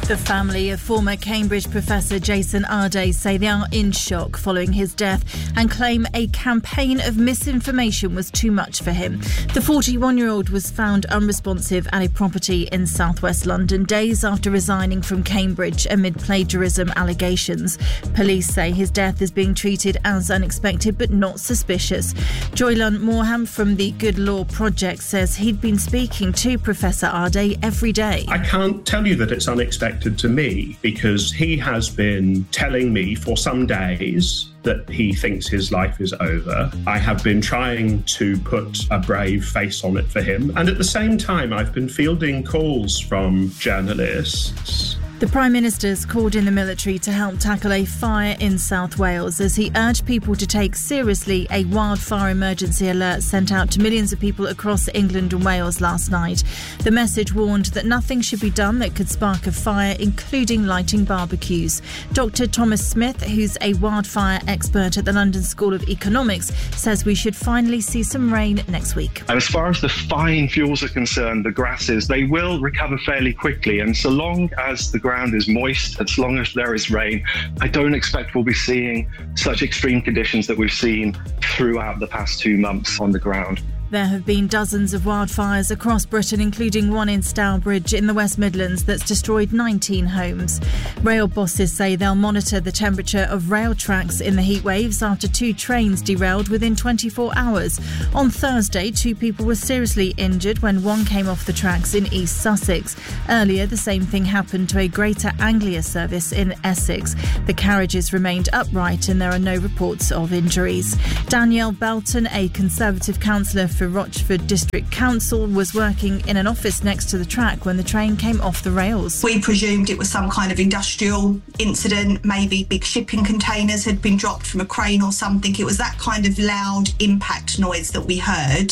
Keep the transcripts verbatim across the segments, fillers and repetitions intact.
The family of former Cambridge professor Jason Arday say they are in shock following his death and claim a campaign of misinformation was too much for him. The forty-one-year-old was found unresponsive at a property in southwest London days after resigning from Cambridge amid plagiarism allegations. Police say his death is being treated as unexpected but not suspicious. Joylan Morham from the Good Law Project says he'd been speaking to Professor Arday every day. I can't tell you that it's unexpected to me because he has been telling me for some days that he thinks his life is over. I have been trying to put a brave face on it for him. And at the same time, I've been fielding calls from journalists. The Prime Minister's called in the military to help tackle a fire in South Wales as he urged people to take seriously a wildfire emergency alert sent out to millions of people across England and Wales last night. The message warned that nothing should be done that could spark a fire, including lighting barbecues. Doctor Thomas Smith, who's a wildfire expert at the London School of Economics, says we should finally see some rain next week. And as far as the fine fuels are concerned, the grasses, they will recover fairly quickly. And so long as the ground is moist, as long as there is rain, I don't expect we'll be seeing such extreme conditions that we've seen throughout the past two months on the ground. There have been dozens of wildfires across Britain, including one in Stourbridge in the West Midlands that's destroyed nineteen homes. Rail bosses say they'll monitor the temperature of rail tracks in the heat waves after two trains derailed within twenty-four hours. On Thursday, two people were seriously injured when one came off the tracks in East Sussex. Earlier, the same thing happened to a Greater Anglia service in Essex. The carriages remained upright and there are no reports of injuries. Danielle Belton, a Conservative councillor for Rochford District Council, was working in an office next to the track when the train came off the rails. We presumed it was some kind of industrial incident, maybe big shipping containers had been dropped from a crane or something. It was that kind of loud impact noise that we heard.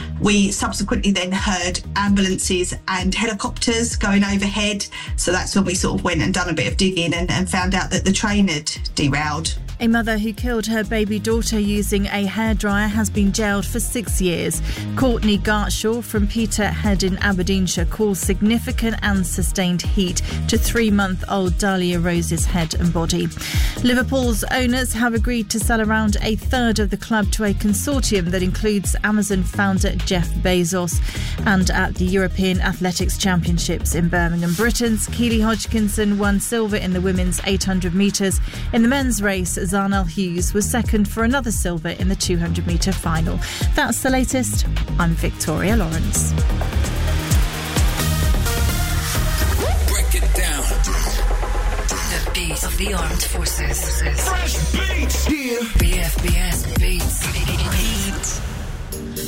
We subsequently then heard ambulances and helicopters going overhead, so that's when we sort of went and done a bit of digging and, and found out that the train had derailed. A mother who killed her baby daughter using a hairdryer has been jailed for six years. Courtney Gartshaw from Peterhead in Aberdeenshire calls significant and sustained heat to three-month-old Dahlia Rose's head and body. Liverpool's owners have agreed to sell around a third of the club to a consortium that includes Amazon founder Jeff Bezos. And at the European Athletics Championships in Birmingham, Britain's Keely Hodgkinson won silver in the women's eight hundred metres. In the men's race, Zarnell Hughes was second for another silver in the two hundred metre final. That's the latest. I'm Victoria Lawrence. Break it down. The beat of the armed forces. Fresh beats here. B F B S